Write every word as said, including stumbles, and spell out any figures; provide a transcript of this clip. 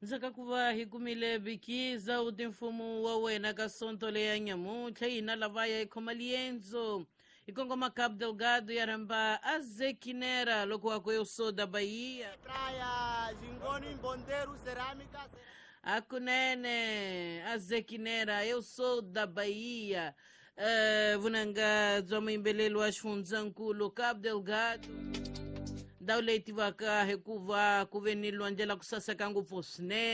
nzaka kuva hikumile bikiza utimfumu wa wena kasontole ya nyamu chaina lavaya ikomalienzo ikongoma Cabo Delgado yaramba azekinera loko wako eu sou da Bahia praia Zingoni Bondeiro Cerâmica akunene azekinera eu sou da Bahia uh, vunanga zoma imbelelo ashfunzankulu Cabo Delgado dauleti vaka hekuva kuvenilwa njela kusasa kangu fosne